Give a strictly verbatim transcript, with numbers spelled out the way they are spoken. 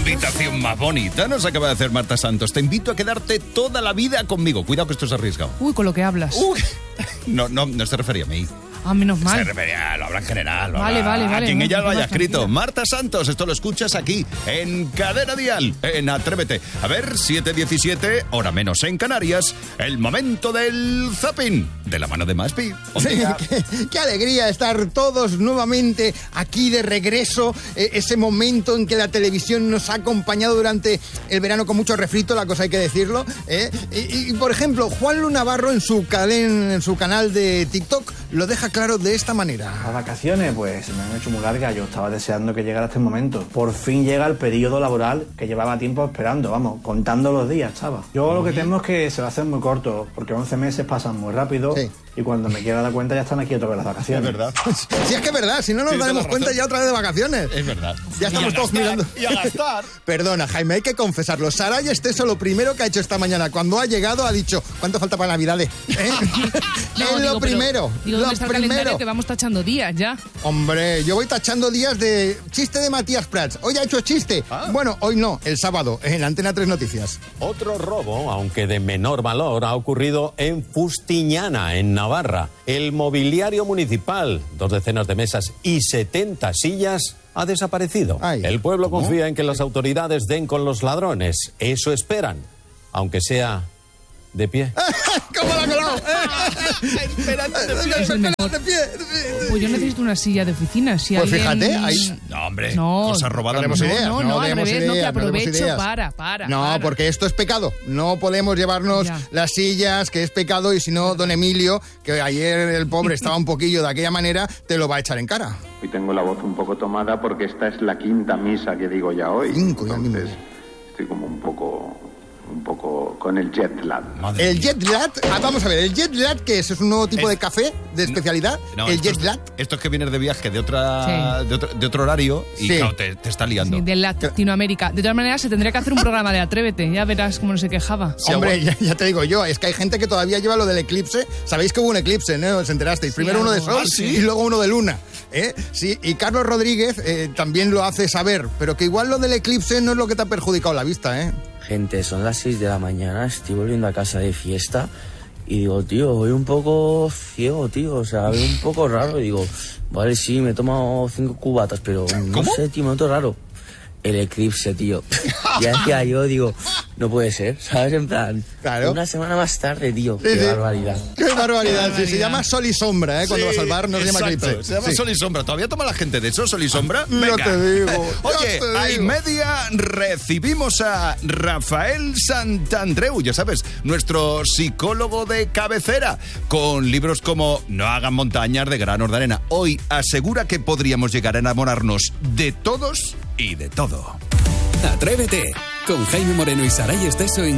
invitación más bonita nos acaba de hacer Marta Santos. Te invito a quedarte toda la vida conmigo. Cuidado que esto es arriesgado. Uy, con lo que hablas. Uy. No, no, no se refería a mí. Ah, menos mal. Se refería, lo habla en general. Lo Vale, habla vale, vale. a quien no, ella lo haya tranquila. escrito. Marta Santos, esto lo escuchas aquí, en Cadena Dial, en Atrévete. A ver, siete diecisiete, hora menos en Canarias, el momento del zapping, de la mano de Maspi. Sí, qué, qué alegría estar todos nuevamente aquí de regreso. Eh, ese momento en que la televisión nos ha acompañado durante el verano con mucho refrito, la cosa hay que decirlo. ¿eh? Y, y, por ejemplo, Juan Lu Navarro en su, calen, en su canal de TikTok lo deja claro de esta manera. Las vacaciones, pues, se me han hecho muy largas. Yo estaba deseando que llegara este momento. Por fin llega el periodo laboral que llevaba tiempo esperando, vamos, contando los días estaba. Yo lo que temo es que se va a hacer muy corto, porque once meses pasan muy rápido. Sí. Y cuando me quiera dar cuenta ya están aquí otra vez las vacaciones. Es verdad. Si es que es verdad, si no nos Tienes daremos razón. cuenta ya otra vez de vacaciones. Es verdad. Ya estamos Y a todos gastar, mirando. Y a gastar. Perdona, Jaime, hay que confesarlo. Saraya Esteso lo primero que ha hecho esta mañana, cuando ha llegado, ha dicho, ¿cuánto falta para Navidades? ¿Eh? No, es digo, lo pero- primero. Digo, lo ¿dónde está el primero. calendario que vamos tachando días ya? Hombre, yo voy tachando días de chiste de Matías Prats. Hoy ha hecho chiste. Ah. Bueno, hoy no, el sábado, en Antena tres Noticias. Otro robo, aunque de menor valor, ha ocurrido en Fustiñana, en Navarra. El mobiliario municipal, dos decenas de mesas y setenta sillas, ha desaparecido. Ay. El pueblo confía en que las autoridades den con los ladrones. Eso esperan, aunque sea de pie. ¿Cómo la ha colado? Esperando de pie. Es el mejor. De pie. Pues yo necesito una silla de oficina. Si Pues alguien... fíjate, ahí- No, hombre, No, cosa robada. no demos no. ideas. No, no, al demos revés, no, que ideas, no demos aprovecho ideas. para, para. No, para. porque esto es pecado. No podemos llevarnos Ya. las sillas, que es pecado, y si no, don Emilio, que ayer el pobre estaba un poquillo de aquella manera, te lo va a echar en cara. Hoy tengo la voz un poco tomada porque esta es la quinta misa que digo ya hoy. Cinco, ya Entonces, mismo. estoy como un poco, un poco con el jet lag. Madre El mía. jet lag, ah, vamos a ver, el jet lag, ¿qué es? ¿Es un nuevo tipo Es- de café de especialidad? No, el esto jet es- lag. Esto es que vienes de viaje de otra Sí. de, otro, de otro horario y Sí. claro, te, te está liando. Sí, de Latinoamérica. De todas maneras, se tendría que hacer un programa de Atrévete. Ya verás cómo no se quejaba. Sí, Hombre, agua- ya, ya te digo yo, es que hay gente que todavía lleva lo del eclipse. Sabéis que hubo un eclipse, ¿no? ¿Os enterasteis? Primero algo. uno de sol Ah, ¿sí? y luego uno de luna. ¿eh? Sí, y Carlos Rodríguez eh, también lo hace saber, pero que igual lo del eclipse no es lo que te ha perjudicado la vista, ¿eh? Gente, son las seis de la mañana, estoy volviendo a casa de fiesta y digo, tío, voy un poco ciego, tío, o sea, voy un poco raro. Y digo, vale, sí, me he tomado cinco cubatas, pero no ¿Cómo? sé, tío, me noto raro. El eclipse, tío. Ya decía yo, digo, no puede ser, ¿sabes? En plan, Claro. una semana más tarde, tío, Sí, qué sí. barbaridad. ¡Qué barbaridad! Sí, se barbaridad. llama sol y sombra, ¿eh? Cuando Sí, vas al bar no se llama exacto, eclipse. Se llama Sí. sol y sombra. ¿Todavía toma la gente de eso, sol y sombra? Ya Venga. te digo, ya Oye, te a y digo. media recibimos a Rafael Santandreu, ya sabes, nuestro psicólogo de cabecera, con libros como No hagan montañas de granos de arena. Hoy asegura que podríamos llegar a enamorarnos de todos y de todo. Atrévete con Jaime Moreno y Saraya Esteso en